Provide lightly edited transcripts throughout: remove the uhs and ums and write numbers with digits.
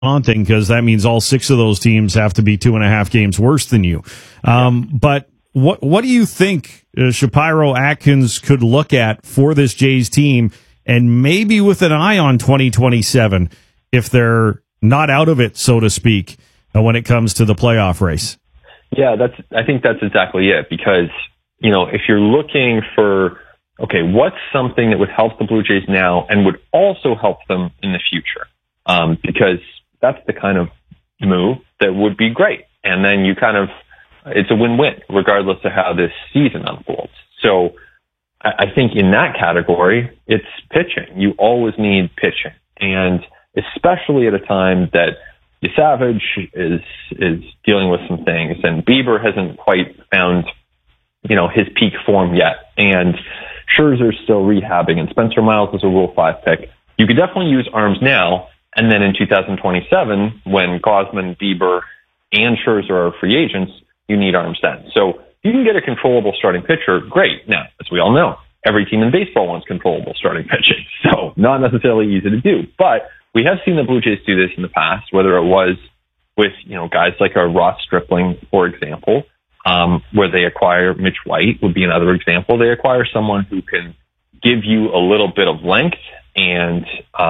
daunting because that means all 6 of those teams have to be 2.5 games worse than you. But what do you think Shapiro Atkins could look at for this Jays team, and maybe with an eye on 2027 if they're not out of it, so to speak, when it comes to the playoff race? Yeah, I think that's exactly it. Because, if you're looking for, okay, what's something that would help the Blue Jays now and would also help them in the future? Because that's the kind of move that would be great. And then it's a win-win regardless of how this season unfolds. So I think in that category, it's pitching. You always need pitching. And especially at a time that Savage is dealing with some things, and Bieber hasn't quite found, his peak form yet, and Scherzer's still rehabbing, and Spencer Miles is a Rule 5 pick. You could definitely use arms now, and then in 2027, when Gausman, Bieber, and Scherzer are free agents, you need arms then. So you can get a controllable starting pitcher, great. Now, as we all know, every team in baseball wants controllable starting pitching, so not necessarily easy to do, but we have seen the Blue Jays do this in the past, whether it was with, guys like a Ross Stripling, for example, where they acquire Mitch White would be another example. They acquire someone who can give you a little bit of length and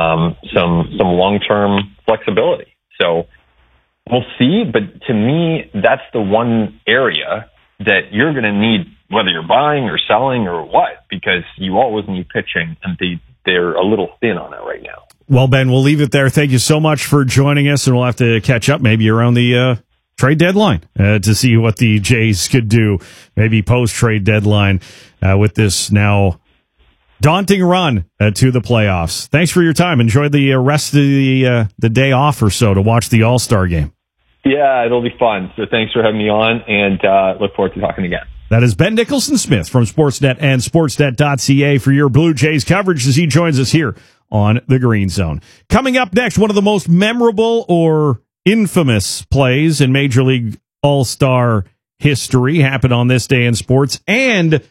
some long-term flexibility. So we'll see, but to me, that's the one area that you're going to need, whether you're buying or selling or what, because you always need pitching, and they're a little thin on it right now. Well, Ben, we'll leave it there. Thank you so much for joining us, and we'll have to catch up maybe around the trade deadline to see what the Jays could do, maybe post-trade deadline with this now daunting run to the playoffs. Thanks for your time. Enjoy the rest of the day off or so to watch the All-Star game. Yeah, it'll be fun. So thanks for having me on, and look forward to talking again. That is Ben Nicholson-Smith from Sportsnet and Sportsnet.ca for your Blue Jays coverage as he joins us here on the Green Zone. Coming up next, one of the most memorable or infamous plays in Major League All-Star history happened on this day in sports, and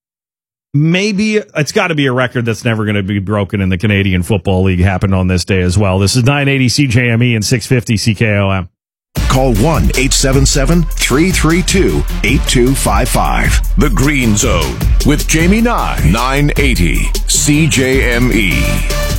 maybe it's got to be a record that's never going to be broken in the Canadian Football League happened on this day as well. This is 980 CJME and 650 CKOM. Call 1-877-332-8255. The Green Zone with Jamie Nye, 980 CJME.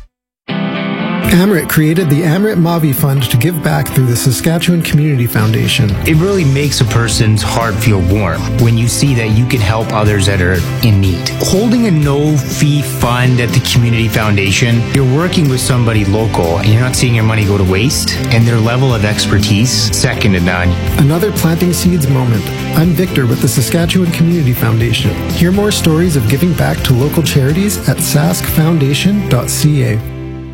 Amrit created the Amrit Mavi Fund to give back through the Saskatchewan Community Foundation. It really makes a person's heart feel warm when you see that you can help others that are in need. Holding a no-fee fund at the Community Foundation, you're working with somebody local and you're not seeing your money go to waste, and their level of expertise, second to none. Another planting seeds moment. I'm Victor with the Saskatchewan Community Foundation. Hear more stories of giving back to local charities at saskfoundation.ca.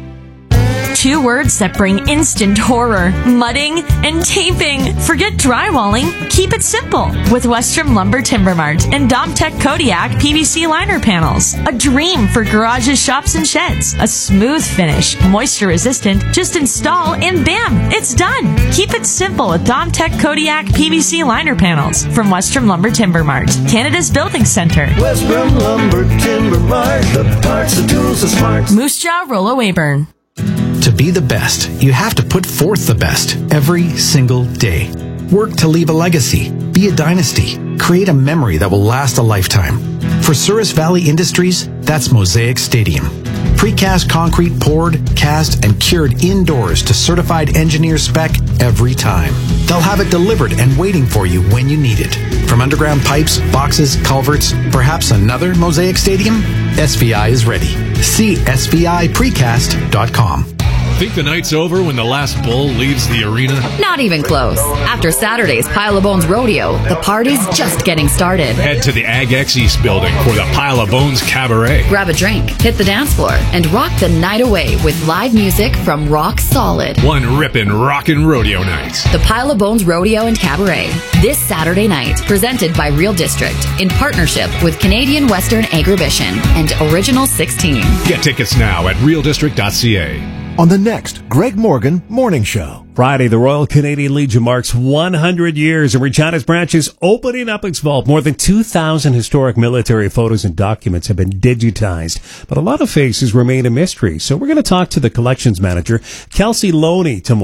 2 words that bring instant horror: mudding and taping. Forget drywalling. Keep it simple with Western Lumber Timber Mart and Domtech Kodiak PVC liner panels. A dream for garages, shops, and sheds. A smooth finish, moisture resistant. Just install and bam, it's done. Keep it simple with Domtech Kodiak PVC liner panels from Western Lumber Timber Mart, Canada's building center. Western Lumber Timber Mart, the parts, the tools, the smarts. Moose Jaw, Rollo Weyburn. To be the best, you have to put forth the best every single day. Work to leave a legacy, be a dynasty, create a memory that will last a lifetime. For Souris Valley Industries, that's Mosaic Stadium. Precast concrete poured, cast, and cured indoors to certified engineer spec every time. They'll have it delivered and waiting for you when you need it. From underground pipes, boxes, culverts, perhaps another Mosaic Stadium? SVI is ready. See SVIPrecast.com. Think the night's over when the last bull leaves the arena? Not even close. After Saturday's Pile of Bones Rodeo, the party's just getting started. Head to the Ag X East building for the Pile of Bones Cabaret. Grab a drink, hit the dance floor, and rock the night away with live music from Rock Solid. One rippin' rockin' rodeo night. The Pile of Bones Rodeo and Cabaret, this Saturday night, presented by Real District, in partnership with Canadian Western Agribition and Original 16. Get tickets now at realdistrict.ca. on the next Greg Morgan Morning Show. Friday, the Royal Canadian Legion marks 100 years, and Regina's branch is opening up its vault. More than 2,000 historic military photos and documents have been digitized, but a lot of faces remain a mystery. So we're going to talk to the collections manager, Kelsey Loney, tomorrow.